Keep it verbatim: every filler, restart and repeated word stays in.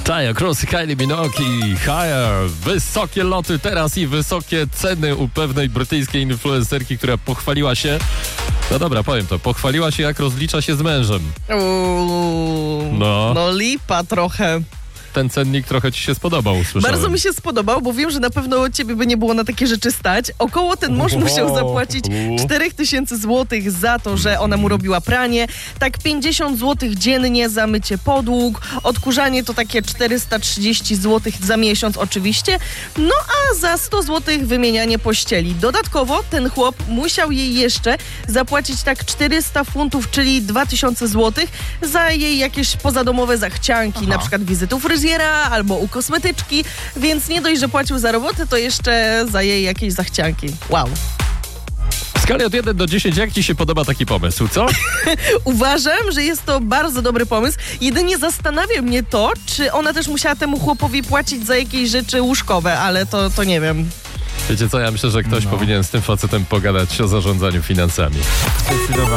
Taya Cruz i Kylie Minogue i Higher. Wysokie loty teraz i wysokie ceny u pewnej brytyjskiej influencerki, która pochwaliła się, no dobra, powiem to, pochwaliła się, jak rozlicza się z mężem. Uuu, No. no lipa trochę. Ten cennik trochę ci się spodobał, usłyszałem. Bardzo mi się spodobał, bo wiem, że na pewno ciebie by nie było na takie rzeczy stać. Około ten mąż musiał zapłacić cztery tysiące złotych za to, że ona mu robiła pranie. Tak pięćdziesiąt złotych dziennie za mycie podłóg. Odkurzanie to takie czterysta trzydzieści złotych za miesiąc oczywiście. No a za sto złotych wymienianie pościeli. Dodatkowo ten chłop musiał jej jeszcze zapłacić tak czterysta funtów, czyli dwa tysiące złotych za jej jakieś pozadomowe zachcianki, Aha. na przykład wizyty u fryzjera albo u kosmetyczki, więc nie dość, że płacił za robotę, to jeszcze za jej jakieś zachcianki. Wow. W skali od jeden do dziesięciu, jak ci się podoba taki pomysł, co? Uważam, że jest to bardzo dobry pomysł. Jedynie zastanawia mnie to, czy ona też musiała temu chłopowi płacić za jakieś rzeczy łóżkowe, ale to, to nie wiem. Wiecie co, ja myślę, że ktoś No. powinien z tym facetem pogadać o zarządzaniu finansami. Zdecydowanie.